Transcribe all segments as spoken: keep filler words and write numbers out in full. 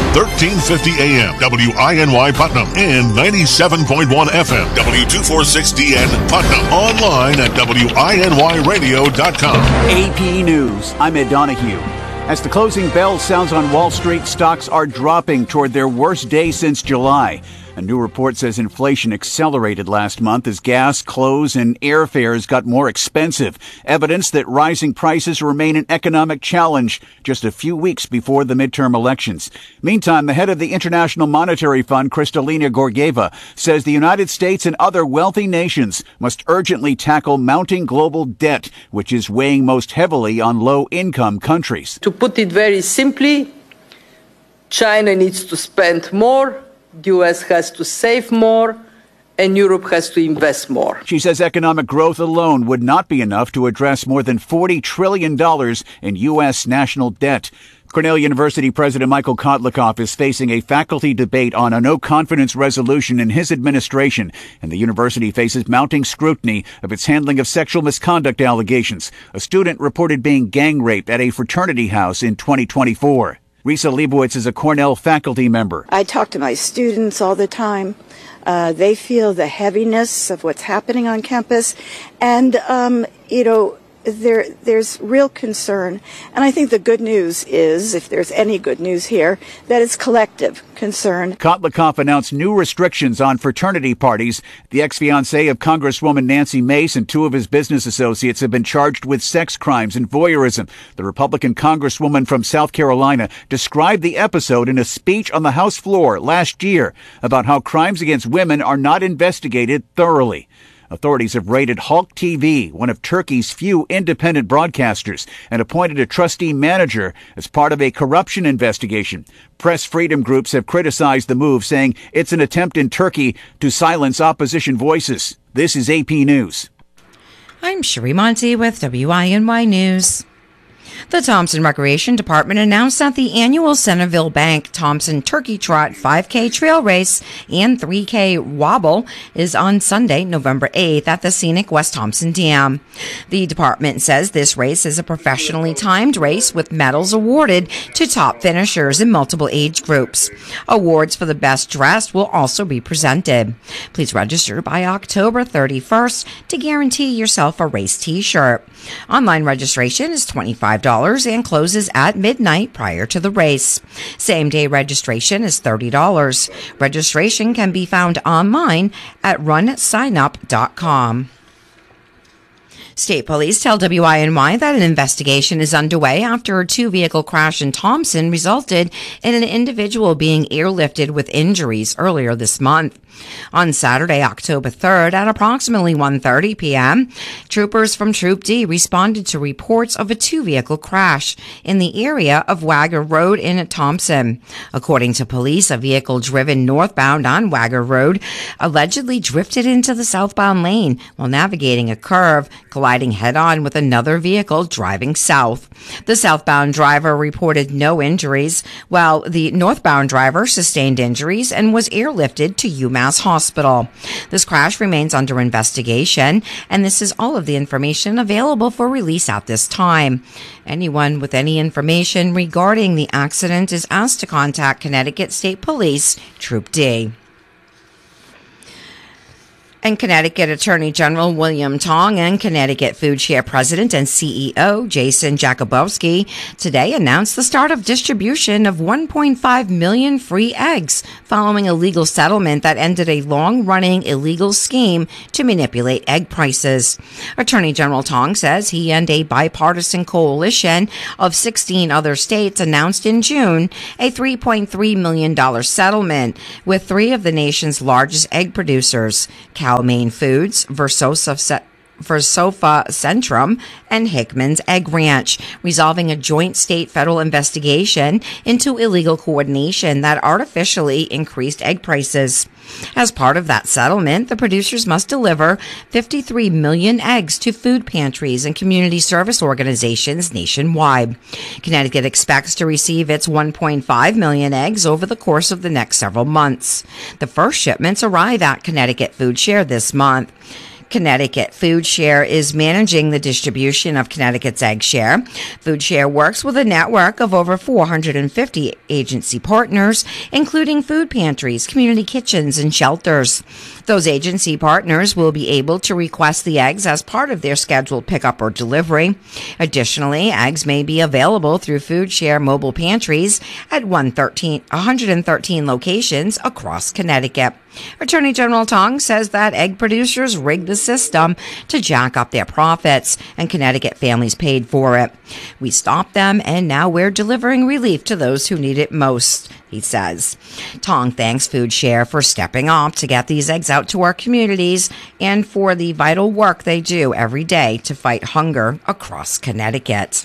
thirteen fifty A M, W I N Y Putnam, and ninety-seven point one F M, W two forty-six D N Putnam. Online at W I N Y radio dot com. A P News, I'm Ed Donahue. As the closing bell sounds on Wall Street, stocks are dropping toward their worst day since July. A new report says inflation accelerated last month as gas, clothes, and airfares got more expensive. Evidence that rising prices remain an economic challenge just a few weeks before the midterm elections. Meantime, the head of the International Monetary Fund, Kristalina Georgieva, says the United States and other wealthy nations must urgently tackle mounting global debt, which is weighing most heavily on low-income countries. To put it very simply, China needs to spend more, the U S has to save more, and Europe has to invest more. She says economic growth alone would not be enough to address more than forty trillion dollars in U S national debt. Cornell University President Michael Kotlikoff is facing a faculty debate on a no-confidence resolution in his administration, and the university faces mounting scrutiny of its handling of sexual misconduct allegations. A student reported being gang raped at a fraternity house in twenty twenty-four. Risa Leibowitz is a Cornell faculty member. I talk to my students all the time. Uh, they feel the heaviness of what's happening on campus. And, um, you know, there, there's real concern. And I think the good news is, if there's any good news here, that it's collective concern. Kotlikoff announced new restrictions on fraternity parties. The ex-fiancé of Congresswoman Nancy Mace and two of his business associates have been charged with sex crimes and voyeurism. The Republican Congresswoman from South Carolina described the episode in a speech on the House floor last year about how crimes against women are not investigated thoroughly. Authorities have raided Halk T V, one of Turkey's few independent broadcasters, and appointed a trustee manager as part of a corruption investigation. Press freedom groups have criticized the move, saying it's an attempt in Turkey to silence opposition voices. This is A P News. I'm Sherry Monty with W I N Y News. The Thompson Recreation Department announced that the annual Centerville Bank Thompson Turkey Trot five K Trail Race and three K Wobble is on Sunday, November eighth at the scenic West Thompson Dam. The department says this race is a professionally timed race with medals awarded to top finishers in multiple age groups. Awards for the best dressed will also be presented. Please register by October thirty-first to guarantee yourself a race t-shirt. Online registration is twenty-five dollars and closes at midnight prior to the race. Same-day registration is thirty dollars. Registration can be found online at run sign up dot com. State police tell W I N Y that an investigation is underway after a two-vehicle crash in Thompson resulted in an individual being airlifted with injuries earlier this month. On Saturday, October third, at approximately one thirty p.m., troopers from Troop D responded to reports of a two-vehicle crash in the area of Wagger Road in Thompson. According to police, a vehicle driven northbound on Wagger Road allegedly drifted into the southbound lane while navigating a curve, colliding head-on with another vehicle driving south. The southbound driver reported no injuries, while the northbound driver sustained injuries and was airlifted to UMass Hospital. This crash remains under investigation, and this is all of the information available for release at this time. Anyone with any information regarding the accident is asked to contact Connecticut State Police, Troop D. And Connecticut Attorney General William Tong and Connecticut Food Share President and C E O Jason Jakubowski today announced the start of distribution of one point five million free eggs following a legal settlement that ended a long-running illegal scheme to manipulate egg prices. Attorney General Tong says he and a bipartisan coalition of sixteen other states announced in June a three point three million dollars settlement with three of the nation's largest egg producers, Cal-Maine Foods, Versosa, Versofa Centrum, and Hickman's Egg Ranch, resolving a joint state-federal investigation into illegal coordination that artificially increased egg prices. As part of that settlement, the producers must deliver fifty-three million eggs to food pantries and community service organizations nationwide. Connecticut expects to receive its one point five million eggs over the course of the next several months. The first shipments arrive at Connecticut Food Share this month. Connecticut. Food Share is managing the distribution of Connecticut's Egg Share. Food Share works with a network of over four hundred fifty agency partners, including food pantries, community kitchens, and shelters. Those agency partners will be able to request the eggs as part of their scheduled pickup or delivery. Additionally, eggs may be available through Food Share mobile pantries at one hundred thirteen locations across Connecticut. Attorney General Tong says that egg producers rigged the system to jack up their profits, and Connecticut families paid for it. We stopped them, and now we're delivering relief to those who need it most, he says. Tong thanks Food Share for stepping up to get these eggs out to our communities and for the vital work they do every day to fight hunger across Connecticut.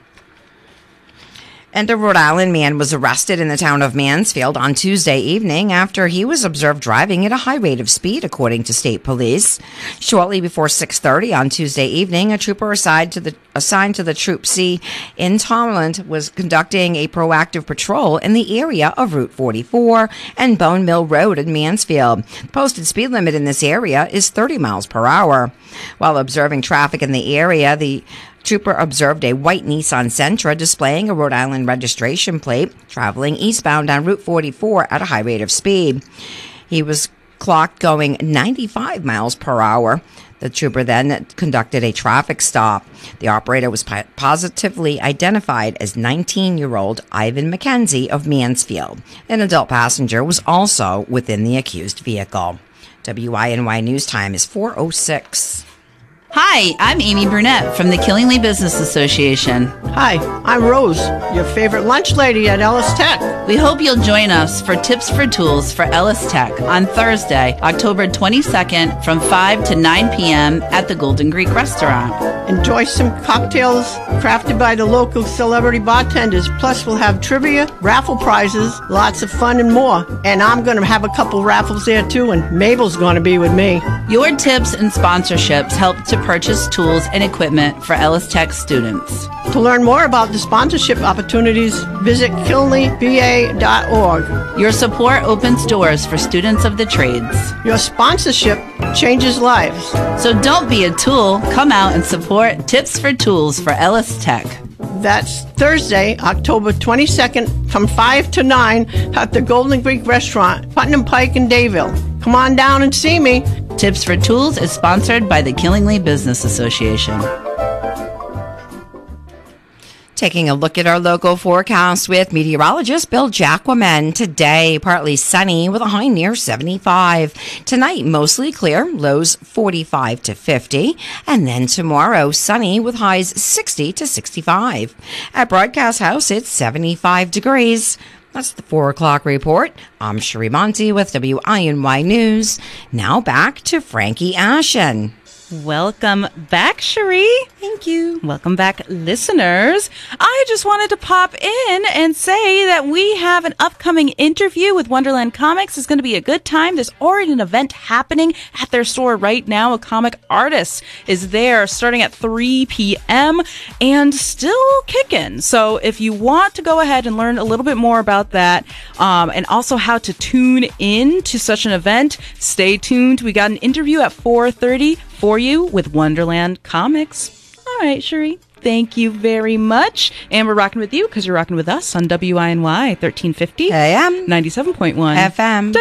And a Rhode Island man was arrested in the town of Mansfield on Tuesday evening after he was observed driving at a high rate of speed, according to state police. Shortly before six thirty on Tuesday evening, a trooper assigned to the, assigned to the Troop C in Tomland was conducting a proactive patrol in the area of Route forty-four and Bone Mill Road in Mansfield. The posted speed limit in this area is thirty miles per hour. While observing traffic in the area, the trooper observed a white Nissan Sentra displaying a Rhode Island registration plate traveling eastbound on Route forty-four at a high rate of speed. He was clocked going ninety-five miles per hour. The trooper then conducted a traffic stop. The operator was positively identified as nineteen-year-old Ivan McKenzie of Mansfield. An adult passenger was also within the accused vehicle. W I N Y News Time is four oh six. Hi, I'm Amy Burnett from the Killingly Business Association. Hi, I'm Rose, your favorite lunch lady at Ellis Tech. We hope you'll join us for Tips for Tools for Ellis Tech on Thursday, October twenty-second from five to nine p.m. at the Golden Greek Restaurant. Enjoy some cocktails crafted by the local celebrity bartenders. Plus, we'll have trivia, raffle prizes, lots of fun and more. And I'm going to have a couple raffles there too, and Mabel's going to be with me. Your tips and sponsorships help to purchase tools and equipment for Ellis Tech students. To learn more about the sponsorship opportunities, visit Killingly B A dot org. Your support opens doors for students of the trades. Your sponsorship changes lives. So don't be a tool. Come out and support Tips for Tools for Ellis Tech. That's Thursday, October twenty-second from five to nine at the Golden Greek Restaurant, Putnam Pike in Dayville. Come on down and see me. Tips for Tools is sponsored by the Killingly Business Association. Taking a look at our local forecast with meteorologist Bill Jacquemin. Today, partly sunny with a high near seventy-five. Tonight, mostly clear, lows forty-five to fifty. And then tomorrow, sunny with highs sixty to sixty-five. At Broadcast House, it's seventy-five degrees. That's the four o'clock report. I'm Sheree Monty with W I N Y News. Now back to Frankie Ashen. Welcome back, Cherie. Thank you. Welcome back, listeners. I just wanted to pop in and say that we have an upcoming interview with Wonderland Comics. It's going to be a good time. There's already an event happening at their store right now. A comic artist is there starting at three p.m. and still kicking. So if you want to go ahead and learn a little bit more about that um, and also how to tune in to such an event, stay tuned. We got an interview at four thirty for you with Wonderland Comics. All right, Cherie. Thank you very much. And we're rocking with you because you're rocking with us on W I N Y thirteen fifty A M ninety-seven point one F M.